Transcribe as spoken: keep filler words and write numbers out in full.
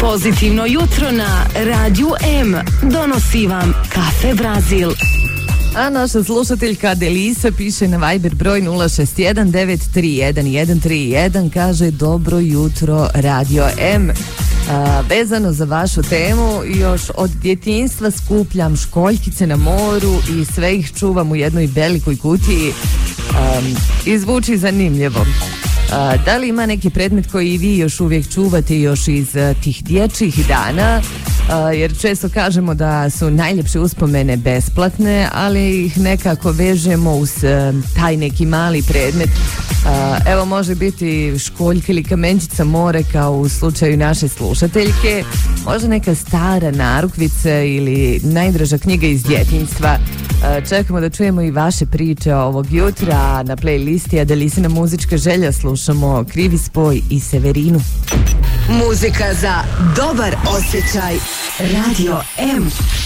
Pozitivno jutro na Radiju M donosi vam Kafe Brazil. A naša slušateljka Delisa piše na Viber broj nula šest jedan devet tri jedan jedan tri jedan, kaže dobro jutro Radio M. A, vezano za vašu temu, još od djetinjstva skupljam školjkice na moru i sve ih čuvam u jednoj velikoj kutiji. A, izvuči zanimljivo. A, da li ima neki predmet koji vi još uvijek čuvate još iz a, tih dječjih dana? A, jer često kažemo da su najljepše uspomene besplatne, ali ih nekako vežemo uz a, taj neki mali predmet. A, evo, može biti školjka ili kamenčica more kao u slučaju naše slušateljke, možda neka stara narukvica ili najdraža knjiga iz djetinjstva. Čekamo da čujemo i vaše priče ovog jutra. Na playlisti Adelisina muzička želja slušamo Krivi spoj i Severinu. Muzika za dobar osjećaj. Radio M.